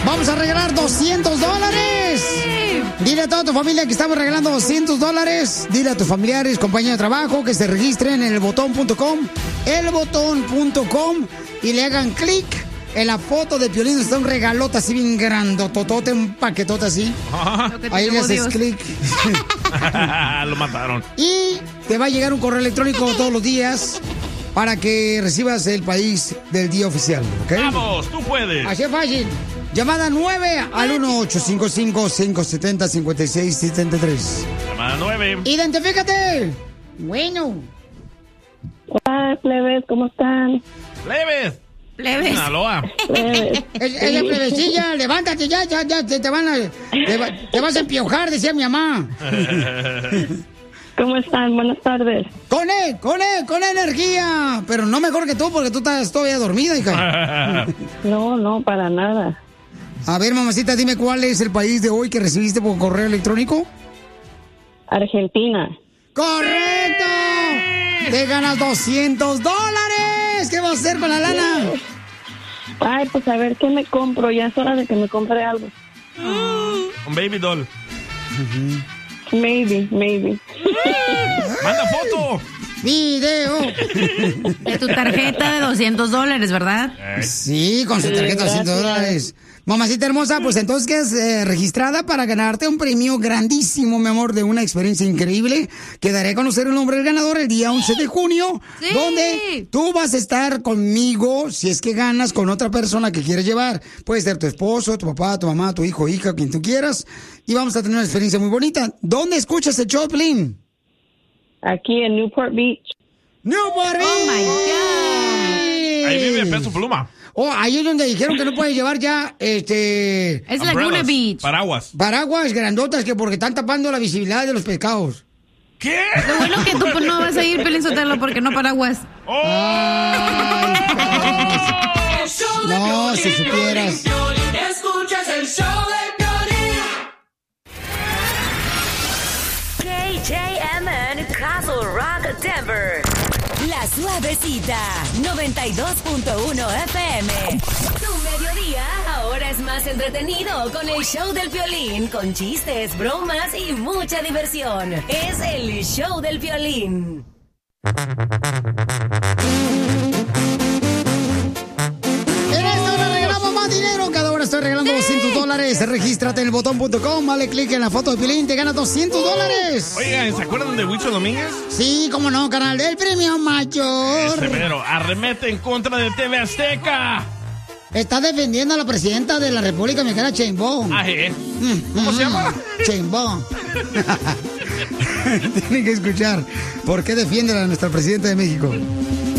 Vamos a regalar $200. Dile a toda tu familia que estamos regalando $200. Dile a tus familiares, compañeros de trabajo que se registren en elbotón.com, elbotón.com, y le hagan clic en la foto de Piolín. Está un regalota así bien grandototote, un paquetote así. Ahí le haces clic. Lo mataron. Y te va a llegar un correo electrónico todos los días para que recibas el país del día oficial, ¿ok? ¡Vamos! ¡Tú puedes! Así es fácil. Llamada 9 al 1-855-570-5673. Llamada 9. ¡Identifícate! Bueno. Hola, plebes, ¿cómo están? ¡Plebes! Plebes. Sinaloa. Plebes. Ella plebecilla, levántate ya, te vas a empiojar, decía mi mamá. ¿Cómo están? Buenas tardes. Con energía. Pero no mejor que tú, porque tú estás todavía dormida, hija. No, para nada. A ver, mamacita, dime cuál es el país de hoy que recibiste por correo electrónico. Argentina. ¡Correcto! Te ganas $200. ¿Qué vas a hacer con la lana? Ay, pues a ver qué me compro. Ya es hora de que me compre algo. Un baby doll. Maybe. ¡Manda foto! ¡Video! De tu tarjeta de $200, ¿verdad? Sí, con su tarjeta de $200. Mamacita hermosa, pues entonces quedas registrada para ganarte un premio grandísimo, mi amor, de una experiencia increíble que daré a conocer el nombre del ganador el día 11 de junio, Sí. donde tú vas a estar conmigo si es que ganas con otra persona que quieres llevar. Puede ser tu esposo, tu papá, tu mamá, tu hijo, hija, quien tú quieras. Y vamos a tener una experiencia muy bonita. ¿Dónde escuchas el show, Piolín? Aquí en Newport Beach. ¡Newport Beach! Oh, my God. Ahí vive Peso Pluma. Oh, ahí es donde dijeron que no puedes llevar ya, Es Laguna Umbrellas, Beach. Paraguas. grandotas que porque están tapando la visibilidad de los pescados. ¿Qué? Lo bueno que tú no vas a ir, Piolín Sotelo, porque no paraguas. No, si supieras. Escuchas el show de Piolín. KJMN Castle Rock, Denver. La Suavecita, 92.1 FM. Tu mediodía ahora es más entretenido con el show del Piolín, con chistes, bromas y mucha diversión. Es el show del Piolín. En esta hora regalamos más dinero. Cada hora estoy regalando $200. Regístrate en elbotón.com. Dale clic en la foto de Piolín. Te ganas $200. Oigan, ¿se acuerdan de Huicho Domínguez? Sí, cómo no, canal del premio mayor. Pero arremete en contra de TV Azteca. Está defendiendo a la presidenta de la República Mexicana, Sheinbaum. ¿Cómo se llama? Sheinbaum. Tienen que escuchar por qué defienden a nuestra presidenta de México.